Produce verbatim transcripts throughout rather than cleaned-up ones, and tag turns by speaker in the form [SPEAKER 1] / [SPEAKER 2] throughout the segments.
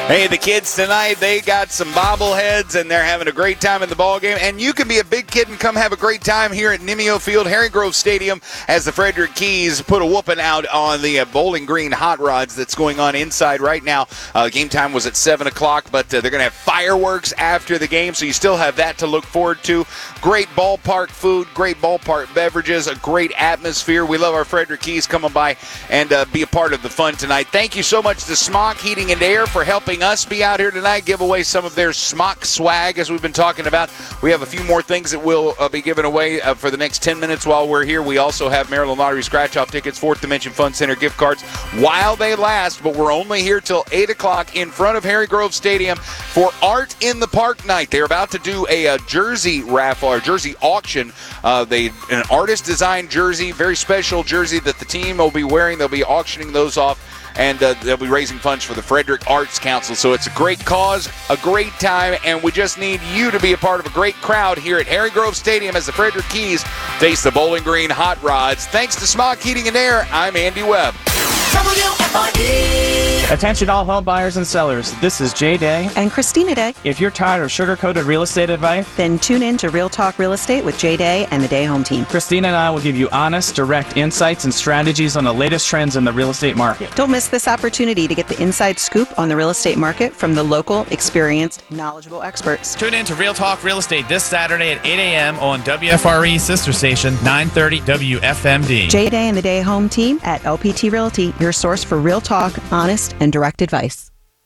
[SPEAKER 1] Hey, the kids tonight, they got some bobbleheads, and they're having a great time in the ball game. And you can be a big kid and come have a great time here at Nimio Field, Harry Grove Stadium, as the Frederick Keys put a whooping out on the uh, Bowling Green Hot Rods that's going on inside right now. Uh, game time was at seven o'clock, but uh, they're going to have fireworks after the game, so you still have that to look forward to. Great ballpark food, great ballpark beverages, a great atmosphere. We love our Frederick Keys coming by and uh, be a part of the fun tonight. Thank you so much to Smock Heating and Air for helping us be out here tonight, give away some of their Smock swag as we've been talking about. We have a few more things that we'll uh, be giving away uh, for the next ten minutes while we're here. We also have Maryland Lottery scratch-off tickets, Fourth Dimension Fun Center gift cards while they last, but we're only here till eight o'clock in front of Harry Grove Stadium for Art in the Park night. They're about to do a, a jersey raffle or jersey auction. Uh, they an artist-designed jersey, very special jersey that the team will be wearing. They'll be auctioning those off, and uh, they'll be raising funds for the Frederick Arts Council. So it's a great cause, a great time, and we just need you to be a part of a great crowd here at Harry Grove Stadium as the Frederick Keys face the Bowling Green Hot Rods. Thanks to Smock Heating and Air, I'm Andy Webb.
[SPEAKER 2] W F R E.
[SPEAKER 3] Attention all home buyers and sellers, this is Jay Day.
[SPEAKER 4] And Christina Day.
[SPEAKER 3] If you're tired of sugar-coated real estate advice,
[SPEAKER 4] then tune in to Real Talk Real Estate with Jay Day and the Day Home Team.
[SPEAKER 3] Christina and I will give you honest, direct insights and strategies on the latest trends in the real estate market.
[SPEAKER 4] Don't miss this opportunity to get the inside scoop on the real estate market from the local, experienced, knowledgeable experts.
[SPEAKER 5] Tune in to Real Talk Real Estate this Saturday at eight a.m. on W F R E sister station nine thirty W F M D.
[SPEAKER 4] Jay Day and the Day Home Team at L P T Realty, your source for real talk, honest, and direct advice.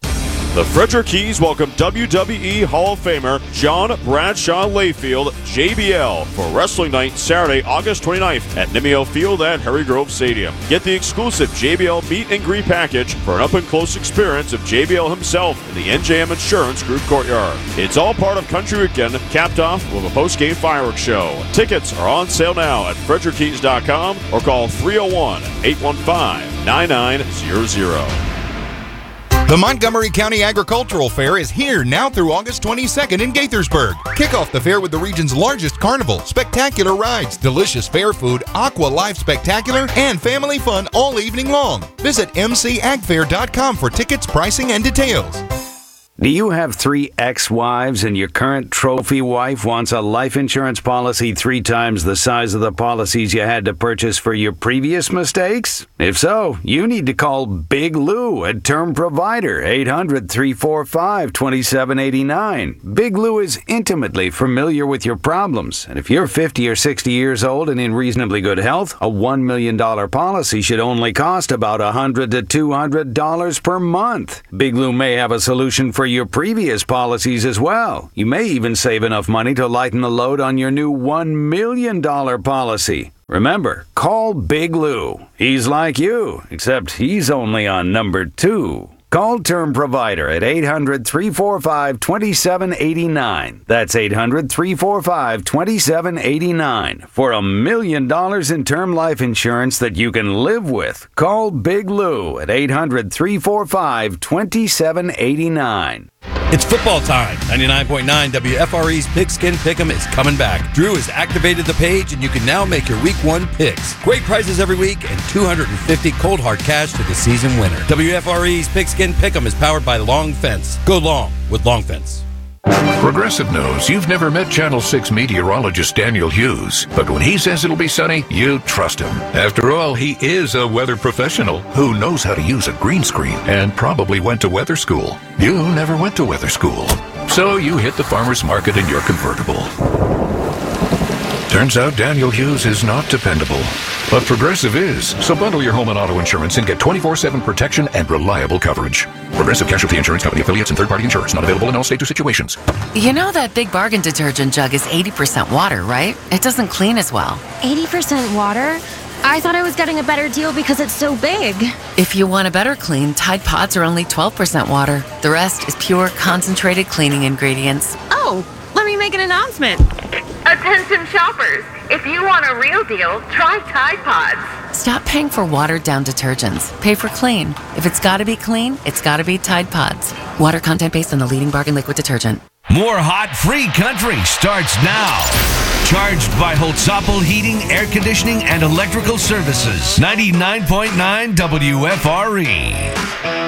[SPEAKER 6] The Frederick Keys welcome W W E Hall of Famer John Bradshaw Layfield, J B L, for Wrestling Night Saturday, August twenty-ninth at Nimio Field at Harry Grove Stadium. Get the exclusive J B L meet and greet package for an up-and-close experience of J B L himself in the N J M Insurance Group Courtyard. It's all part of Country Weekend, capped off with a post-game fireworks show. Tickets are on sale now at frederick keys dot com or call three oh one, eight one five, nine nine zero zero.
[SPEAKER 7] The Montgomery County Agricultural Fair is here now through August twenty-second in Gaithersburg. Kick off the fair with the region's largest carnival, spectacular rides, delicious fair food, Aqua Life Spectacular, and family fun all evening long. Visit m c ag fair dot com for tickets, pricing, and details.
[SPEAKER 8] Do you have three ex-wives and your current trophy wife wants a life insurance policy three times the size of the policies you had to purchase for your previous mistakes? If so, you need to call Big Lou at Term Provider, eight hundred, three four five, two seven eight nine. Big Lou is intimately familiar with your problems, and if you're fifty or sixty years old and in reasonably good health, a one million dollars policy should only cost about one hundred to two hundred dollars per month. Big Lou may have a solution for your previous policies as well. You may even save enough money to lighten the load on your new one million dollars policy. Remember, call Big Lou. He's like you, except he's only on number two. Call Term Provider at eight hundred, three four five, two seven eight nine. That's eight hundred, three four five, two seven eight nine. For a million dollars in term life insurance that you can live with, call Big Lou at eight hundred, three four five, two seven eight nine.
[SPEAKER 9] It's football time. ninety-nine point nine W F R E's Pigskin Pick'em is coming back. Drew has activated the page, and you can now make your week one picks. Great prizes every week and two hundred fifty cold hard cash to the season winner. W F R E's Pigskin Pick'em is powered by Long Fence. Go long with Long Fence.
[SPEAKER 10] Progressive knows you've never met Channel six meteorologist Daniel Hughes, but when he says it'll be sunny, you trust him. After all, he is a weather professional who knows how to use a green screen and probably went to weather school. You never went to weather school, so you hit the farmer's market in your convertible. Turns out Daniel Hughes is not dependable, but Progressive is. So bundle your home and auto insurance and get twenty-four seven protection and reliable coverage. Progressive Casualty Insurance Company affiliates and third-party insurers. Not available in all states or situations.
[SPEAKER 11] You know that Big Bargain detergent jug is eighty percent water, right? It doesn't clean as well.
[SPEAKER 12] eighty percent water? I thought I was getting a better deal because it's so big.
[SPEAKER 11] If you want a better clean, Tide Pods are only twelve percent water. The rest is pure, concentrated cleaning ingredients.
[SPEAKER 12] Oh, let me make an announcement.
[SPEAKER 13] Attention shoppers, if you want a real deal, try Tide Pods.
[SPEAKER 11] Stop paying for watered-down detergents. Pay for clean. If it's gotta be clean, it's gotta be Tide Pods. Water content based on the leading bargain liquid detergent.
[SPEAKER 14] More hot free country starts now. Charged by Holtzapfel Heating, Air Conditioning, and Electrical Services. ninety-nine point nine W F R E.